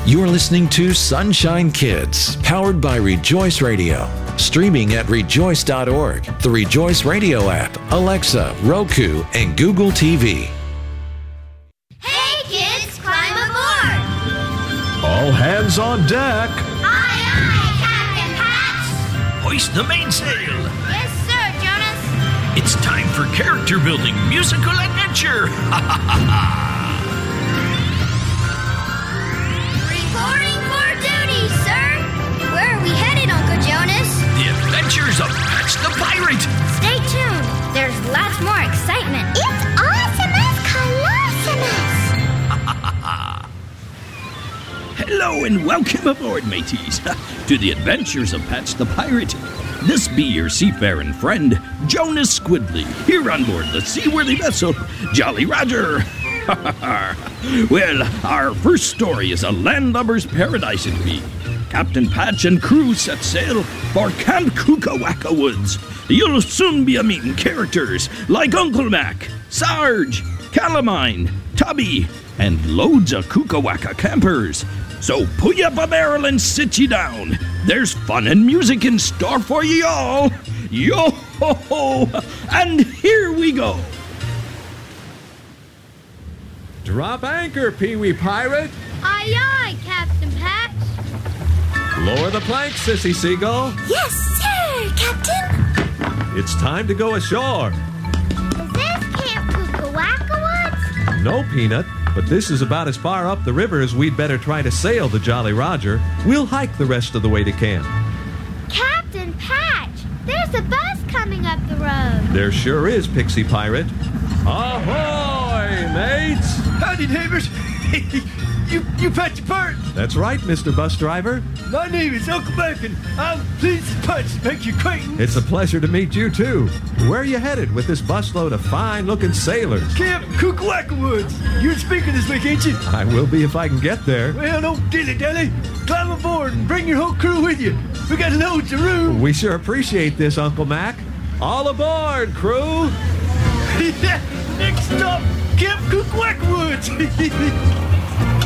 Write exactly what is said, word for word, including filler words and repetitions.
You're listening to Sunshine Kids, powered by Rejoice Radio. Streaming at rejoice dot org, the Rejoice Radio app, Alexa, Roku, and Google T V. Hey kids, climb aboard! All hands on deck! Aye, aye, Captain Patch! Hoist the mainsail! Yes, sir, Jonas! It's time for character building musical adventure! Ha ha ha ha! Reporting for duty, sir! Where are we headed, Uncle Jonas? The Adventures of Patch the Pirate! Stay tuned. There's lots more excitement. It's Awesomeness Colossimus! Hello and welcome aboard, mateys, to the Adventures of Patch the Pirate. This be your seafaring friend, Jonas Squidly, here on board the seaworthy vessel, Jolly Roger. Well, our first story is a landlubber's paradise it be. Captain Patch and crew set sail for Camp Kukawaka Woods. You'll soon be a meeting characters like Uncle Mac, Sarge, Calamine, Tubby, and loads of Kukawaka campers. So put you up a barrel and sit ye down. There's fun and music in store for ye all. Yo-ho-ho! And here we go. Drop anchor, Pee-wee Pirate! Aye, aye, Captain Patch! Lower the plank, Sissy Seagull! Yes, sir, Captain! It's time to go ashore! Is this Camp Kukawaka Woods? No, Peanut, but this is about as far up the river as we'd better try to sail the Jolly Roger. We'll hike the rest of the way to camp. Captain Patch! There's a bus coming up the road! There sure is, Pixie Pirate. Ahoy, mates! Howdy, neighbors! you, you Patch the Pirate! That's right, Mister Bus Driver. My name is Uncle Mac, and I'm pleased as punch to make your acquaintance. It's a pleasure to meet you, too. Where are you headed with this busload of fine-looking sailors? Camp Kukawaka Woods. You're speaking this week, ain't you? I will be if I can get there. Well, don't dilly-dally. Climb aboard and bring your whole crew with you. We got loads of room. We sure appreciate this, Uncle Mac. All aboard, crew! Next stop, Camp Kukawaka Woods.